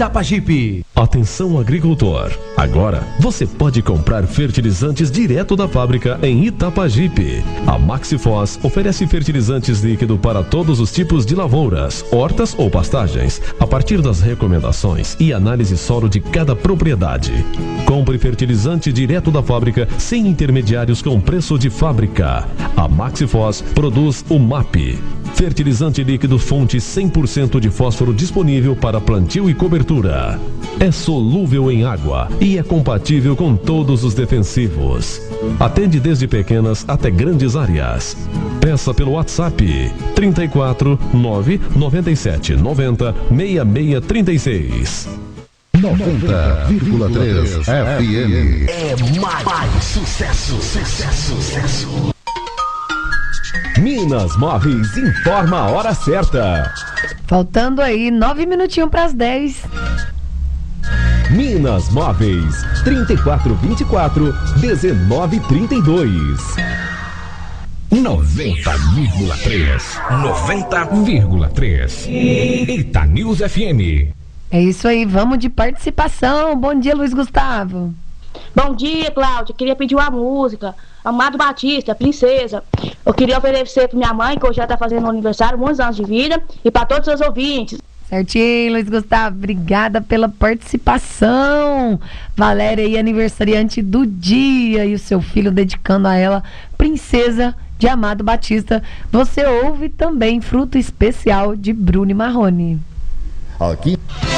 Itapajipe. Atenção, agricultor! Agora você pode comprar fertilizantes direto da fábrica em Itapajipe. A Maxifos oferece fertilizantes líquido para todos os tipos de lavouras, hortas ou pastagens, a partir das recomendações e análise solo de cada propriedade. Compre fertilizante direto da fábrica sem intermediários com preço de fábrica. A Maxifos produz o MAP, fertilizante líquido fonte 100% de fósforo disponível para plantio e cobertura. É solúvel em água e é compatível com todos os defensivos. Atende desde pequenas até grandes áreas. Peça pelo WhatsApp 34 997 90 6636. 90,3 FM. É mais sucesso. Minas Móveis informa a hora certa. Faltando aí 9 minutinhos para as 10. Minas Móveis 3424 1932. 90,3. 90,3. Eita News FM. É isso aí, vamos de participação. Bom dia, Luiz Gustavo. Bom dia, Cláudia. Queria pedir uma música. Amado Batista, Princesa. Eu queria oferecer para minha mãe, que hoje já está fazendo aniversário, muitos anos de vida, e para todos os ouvintes. Certinho, Luiz Gustavo. Obrigada pela participação. Valéria aí, aniversariante do dia, e o seu filho dedicando a ela, Princesa de Amado Batista. Você ouve também Fruto Especial de Bruno e Marrone. Aqui.